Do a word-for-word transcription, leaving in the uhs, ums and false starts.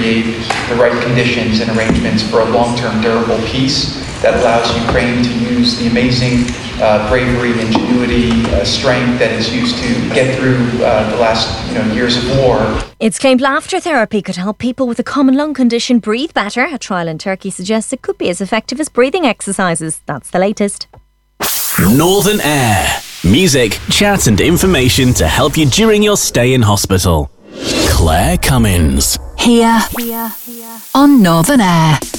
create the right conditions and arrangements for a long-term durable peace that allows Ukraine to use the amazing uh, bravery, ingenuity, uh, strength that is used to get through uh, the last you know, years of war. It's claimed laughter therapy could help people with a common lung condition breathe better. A trial in Turkey suggests it could be as effective as breathing exercises. That's the latest. Northern Air. Music, chat and information to help you during your stay in hospital. Claire Cummins. Here, here, here. On Northern Air.